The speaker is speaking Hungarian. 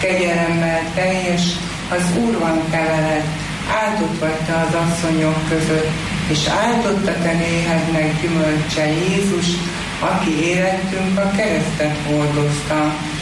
Kegyelemmel teljes, az Úr van te veled, áldott vagy te az asszonyok között, és áldott a te méhednek gyümölcse Jézus, aki életünk a keresztet hordozta.